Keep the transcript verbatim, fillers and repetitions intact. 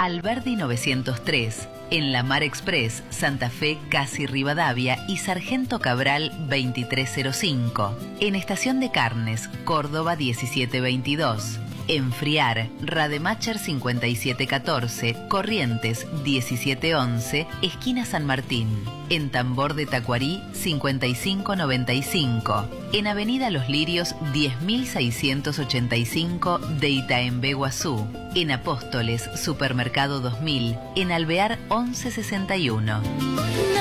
Alberdi novecientos tres, en la Mar Express, Santa Fe, Casi Rivadavia y Sargento Cabral veintitrés cero cinco. En Estación de Carnes, Córdoba diecisiete veintidós. En Friar, Rademacher cincuenta y siete catorce, Corrientes diecisiete once, esquina San Martín. En Tambor de Tacuarí cincuenta y cinco noventa y cinco. En Avenida Los Lirios diez mil seiscientos ochenta y cinco de Itaembé, Guazú. En Apóstoles, Supermercado dos mil. En Alvear once sesenta y uno.